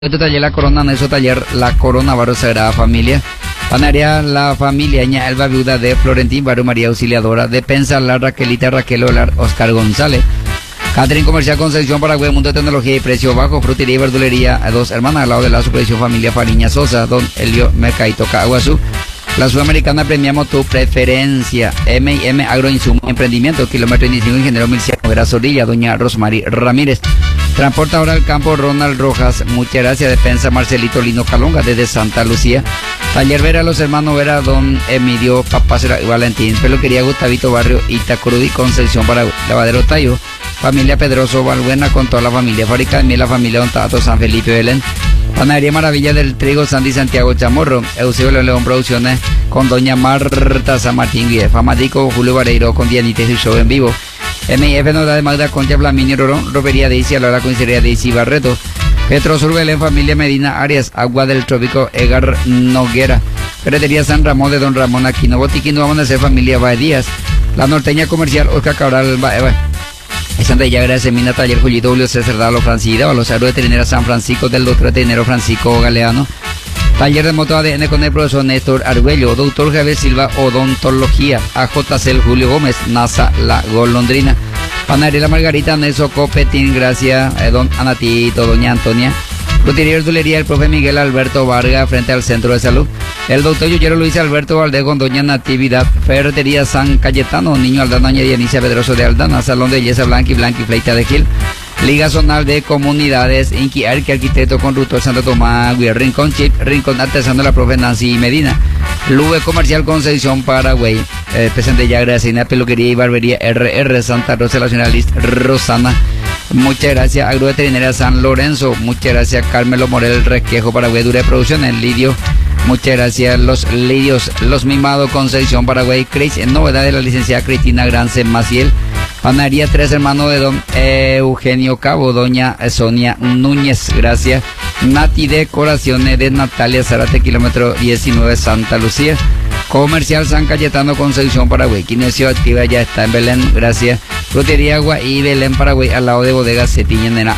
Este taller La Corona, en ese taller La Corona, Barrio Sagrada Familia. Panadería La Familia, Ña Elba, viuda de Florentín, Barrio María Auxiliadora. Despensa La Raquelita, Raquel Olar, Oscar González. Catering Comercial Concepción Paraguay, Mundo de Tecnología y Precio Bajo. Frutería y Verdulería Dos Hermanas, al lado de la Supervisión Familia Fariña Sosa, Don Elio Mercadito Caguazú. La Sudamericana, premiamos tu preferencia. M&M Agroinsumo Emprendimiento, kilómetro 25, Ingeniero Milciano Vera Zorrilla, Doña Rosmary Ramírez. Transporta ahora al campo Ronald Rojas, muchas gracias. Despensa Marcelito Lino Calonga desde Santa Lucía. Taller Vera, los hermanos Vera, Don Emilio Papacera y Valentín. Peluquería Gustavito Barrio Itacurudi, Concepción Paraguay. Lavadero Tayo, familia Pedroso Valbuena con toda la familia. Fábrica de miel, la familia Don Tato, San Felipe Belén. Panadería Maravilla del Trigo, Sandy Santiago Chamorro. Eusebio León Producciones con Doña Marta San Martín Guía. Famatico Julio Vareiro con Dianita y su show en vivo. MIF Noda de Magda Concha Flaminio Rorón. Robería de Isi, a la hora coincidería de Isi Barreto. Petrosur Belén, familia Medina Arias. Agua del Trópico Egar Noguera. Ferretería San Ramón de Don Ramón Aquino. Botiquín vamos a hacer familia Bae Díaz. La Norteña Comercial Oscar Cabral Bae. Santa Llagra, Semina, Taller Jullito, Julio César Dalo, Francida, los Aeros Veterinarios San Francisco, del doctor veterinero Francisco Galeano. Taller de Moto ADN con el profesor Néstor Arguello, doctor Javier Silva, Odontología, AJCL Julio Gómez, NASA La Golondrina. Panadería La Margarita, Nelson Copetín, gracias, Don Anatito, Doña Antonia. Frutería y Verdulería, el profe Miguel Alberto Vargas, frente al Centro de Salud. El doctor Yuyero Luis Alberto Valdez con Doña Natividad. Ferretería San Cayetano, Niño Aldana, Doña Dianicia Pedroso de Aldana. Salón de Belleza Blanqui y Fleita de Gil. Liga Zonal de Comunidades, Inqui Arque, Arquitecto Constructor Santo Tomás, Rincón Chip, Rincón Artesano, la profe Nancy Medina. Lube Comercial Concepción Paraguay. Presente ya, gracias. Peluquería y Barbería RR, Santa Rosa Nacionalista Rosana. Muchas gracias. Agroveterinaria San Lorenzo. Muchas gracias. Carmelo Morel Resquejo Paraguay. Dura Producciones, Lidio. Muchas gracias. Los Lidios, Los Mimados Concepción Paraguay. Crazy, en novedad de la licenciada Cristina Grance Maciel. Panadería Tres Hermanos de Don Eugenio Cabo, Doña Sonia Núñez, gracias. Nati Decoraciones de Natalia Zarate, kilómetro 19, Santa Lucía. Comercial San Cayetano, Concepción Paraguay. Kinesio Activa ya está en Belén, gracias. Frutería Agua y Belén Paraguay, al lado de Bodega Cetiña, Nena,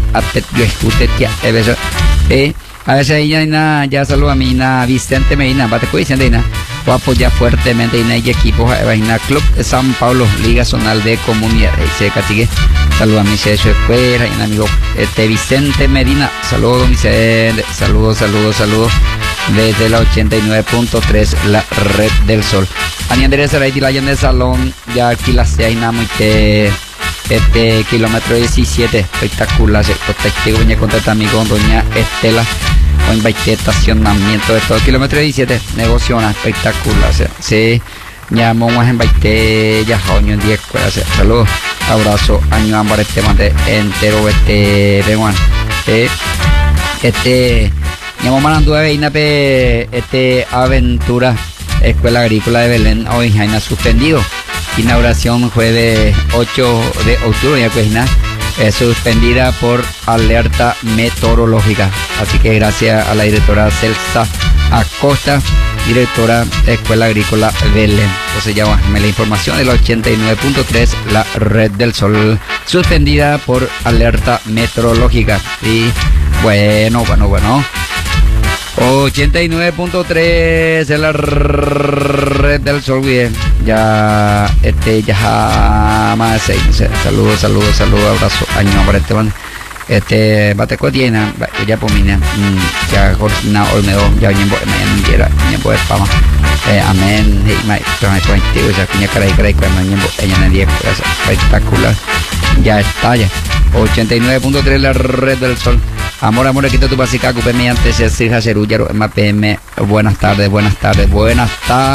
a veces ella ya saluda a mi Vicente Medina, Bateco Vicente Medina, o apoya fuertemente y equipos Vaina Club San Pablo, Liga Zonal de Comunidad, se castigue, saluda a mi César Escuela y un amigo Vicente Medina, saludos Vicente, saludos, desde la 89.3, la Red del Sol. Ani Andrés Araiti la de Salón, ya aquí la sea y nada muy kilómetro 17, espectacular, testigo venía contra amigo Doña Estela, con estacionamiento de todo, kilómetro 17, negociona, espectacular, o sea, sí, llamó más en Baite, ya año en 10, saludos, abrazo, año ámbar, mate entero, vengan, llamó Manandú de Veinape, aventura, Escuela Agrícola de Belén, hoy Jaina suspendido. Inauguración jueves 8 de octubre, ya que suspendida por alerta meteorológica. Así que gracias a la directora Celsa Acosta, directora de Escuela Agrícola Belén. Entonces ya bájame la información de la 89.3, la Red del Sol, suspendida por alerta meteorológica. Y bueno. 89.3 de la Red del Sol, bien. Ya más 6. Saludos, abrazo, año para Bateco tiene, ya pomina, ya Jorgina Olmedo, ya ñembo de Pama. Amén, ya piña caray, ñembo, ella en 10, espectacular. Ya está, ya. 89.3 la Red del Sol. Amor, quita tu básica, cupé mediante Cecil Jacerú, Yaro, MPM. Buenas tardes.